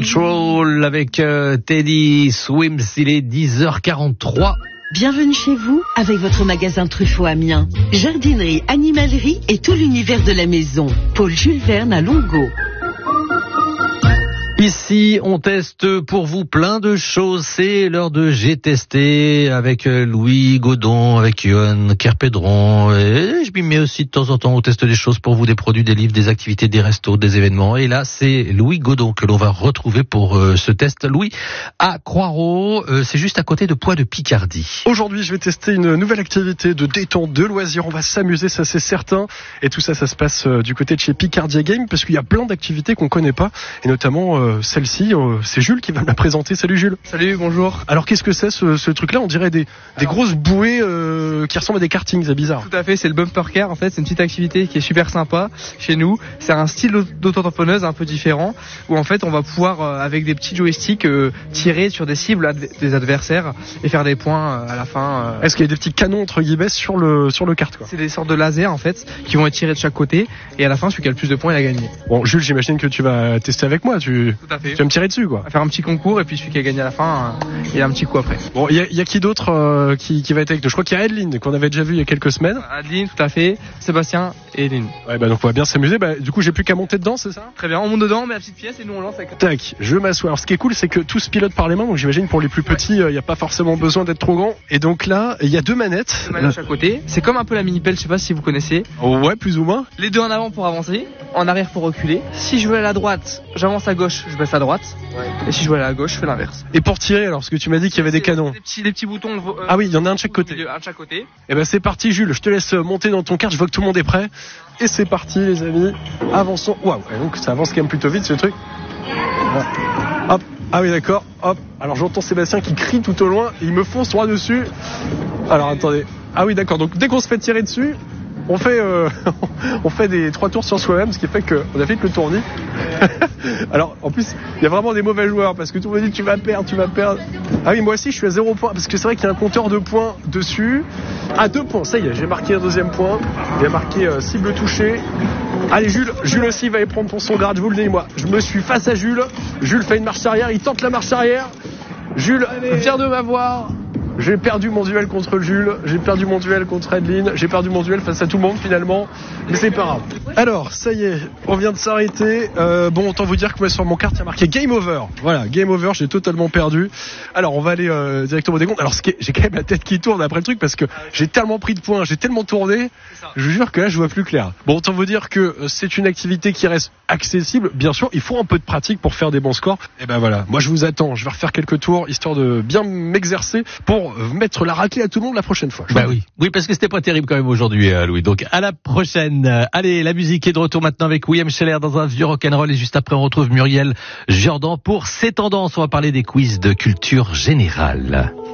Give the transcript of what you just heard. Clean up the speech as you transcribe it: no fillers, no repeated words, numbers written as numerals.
Control avec Teddy Swims, il est 10h43. Bienvenue chez vous avec votre magasin Truffaut Amiens. Jardinerie, animalerie et tout l'univers de la maison. Paul Jules Verne à Longo. Ici, on teste pour vous plein de choses. C'est l'heure de J'ai testé avec Louis Godon, avec Johan Kerpédron. Et je m'y mets aussi de temps en temps au test des choses pour vous, des produits, des livres, des activités, des restos, des événements. Et là, c'est Louis Godon que l'on va retrouver pour ce test. Louis, à Croix-Ros, c'est juste à côté de Poix de Picardie. Aujourd'hui, je vais tester une nouvelle activité de détente, de loisirs. On va s'amuser, ça c'est certain. Et tout ça, ça se passe du côté de chez Picardia Game, parce qu'il y a plein d'activités qu'on connaît pas. Et notamment celle-ci, c'est Jules qui va me la présenter. Salut Jules. Salut, bonjour. Alors qu'est-ce que c'est ce truc-là? On dirait des grosses bouées qui ressemblent à des kartings, c'est bizarre. Tout à fait, c'est le bumper car. En fait, c'est une petite activité qui est super sympa chez nous. C'est un style d'auto-tamponneuse un peu différent, où en fait on va pouvoir avec des petits joysticks tirer sur des cibles des adversaires et faire des points à la fin. Est-ce qu'il y a des petits canons entre guillemets sur le kart, quoi? C'est des sortes de lasers en fait qui vont être tirés de chaque côté, et à la fin celui qui a le plus de points il a gagné. Bon Jules, j'imagine que tu vas tester avec moi. Tu vas me tirer dessus, quoi. On va faire un petit concours, et puis celui qui a gagné à la fin, il y a un petit coup après. Bon, il y a qui d'autre qui va être avec nous? Je crois qu'il y a Adeline qu'on avait déjà vu il y a quelques semaines. Adeline, tout à fait. Sébastien et Adeline. Ouais, bah donc on va bien s'amuser. Bah du coup, j'ai plus qu'à monter dedans, c'est ça? Très bien, on monte dedans, on met la petite pièce et nous on lance avec. Tac, je m'assois. Alors ce qui est cool, c'est que tout se pilote par les mains, donc j'imagine pour les plus petits, il n'y a pas forcément besoin d'être trop grand. Et donc là, il y a deux manettes. Deux manettes à chaque côté. C'est comme un peu la mini-pelle, je sais pas si vous connaissez. Oh, ouais, plus ou moins. Les deux en avant pour avancer, en arrière pour reculer. Si je veux aller à droite, j'avance à gauche, je baisse à droite. Ouais. Et si je veux aller à gauche, je fais l'inverse. Et pour tirer, alors, parce que tu m'as dit qu'il y avait des canons. Des petits boutons. Ah oui, il y en a un de chaque côté. Un de chaque côté. Et ben c'est parti Jules, je te laisse monter dans ton kart, je vois que tout le monde est prêt. Et c'est parti les amis, avançons. Waouh, donc ça avance quand même plutôt vite ce truc. Voilà. Hop, ah oui d'accord, hop. Alors j'entends Sébastien qui crie tout au loin, il me fonce droit dessus. Alors attendez, ah oui d'accord, donc dès qu'on se fait tirer dessus, on fait des 3 tours sur soi-même, ce qui fait qu'on a fait que le tournis. Alors en plus il y a vraiment des mauvais joueurs parce que tout le monde dit tu vas perdre. Ah oui, moi aussi je suis à 0 points parce que c'est vrai qu'il y a un compteur de points dessus. À 2 points, ça y est, j'ai marqué un deuxième point. Il a marqué cible touchée. Allez Jules aussi va y prendre pour son grade, je vous le dis moi. Je me suis face à Jules fait une marche arrière, il tente la marche arrière. Jules vient de m'avoir. J'ai perdu mon duel contre Jules, j'ai perdu mon duel contre Adeline, j'ai perdu mon duel face à tout le monde finalement, mais c'est pas grave. Alors, ça y est, on vient de s'arrêter. Bon, autant vous dire que moi sur mon carte, il y a marqué Game Over. Voilà, Game Over, j'ai totalement perdu. Alors, on va aller directement au décompte. Alors, j'ai quand même la tête qui tourne après le truc parce que j'ai tellement pris de points, j'ai tellement tourné, je vous jure que là, je vois plus clair. Bon, autant vous dire que c'est une activité qui reste accessible. Bien sûr, il faut un peu de pratique pour faire des bons scores. Et ben voilà, moi je vous attends, je vais refaire quelques tours histoire de bien m'exercer pour mettre la raclée à tout le monde la prochaine fois. Bah oui, parce que c'était pas terrible quand même aujourd'hui, Louis. Donc à la prochaine. Allez, la musique est de retour maintenant avec William Scheller dans un vieux rock'n'roll, et juste après on retrouve Muriel Jordan pour ses tendances. On va parler des quiz de culture générale.